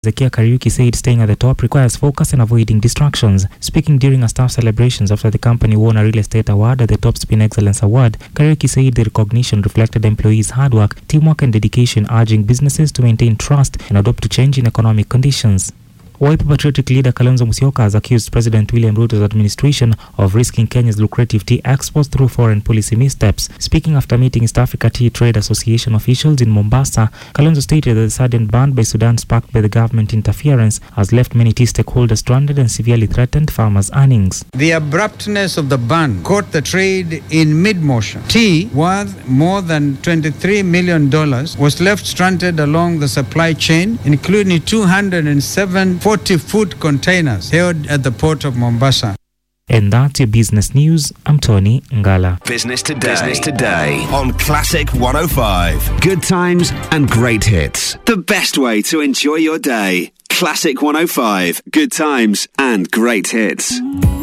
Zakia Kariuki said staying at the top requires focus and avoiding distractions. Speaking during a staff celebrations after the company won a real estate award at the Top Spin Excellence Award, Kariuki said the recognition reflected employees' hard work, teamwork and dedication, urging businesses to maintain trust and adapt to changing economic conditions. Wiper Patriotic leader Kalonzo Musyoka has accused President William Ruto's administration of risking Kenya's lucrative tea exports through foreign policy missteps. Speaking after meeting East Africa Tea Trade Association officials in Mombasa, Kalonzo stated that the sudden ban by Sudan sparked by the government interference has left many tea stakeholders stranded and severely threatened farmers' earnings. The abruptness of the ban caught the trade in mid-motion. Tea, worth more than $23 million, was left stranded along the supply chain, including 240 food containers held at the port of Mombasa. And that's your business news. I'm Tony Ngala. Business Today on Classic 105. Good times and great hits. The best way to enjoy your day. Classic 105. Good times and great hits.